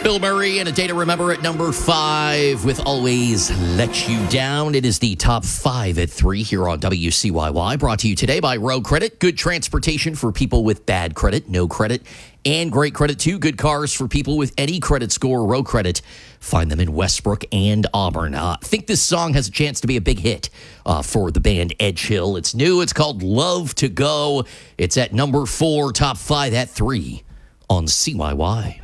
Bill Murray and A Day to Remember at number 5 with Always Let You Down. It is the top 5 at 3 here on WCYY. Brought to you today by Road Credit. Good transportation for people with bad credit, no credit, and great credit too. Good cars for people with any credit score. Road Credit. Find them in Westbrook and Auburn. I think this song has a chance to be a big hit for the band Edge Hill. It's new. It's called Love to Go. It's at number 4, top 5 at 3 on CYY.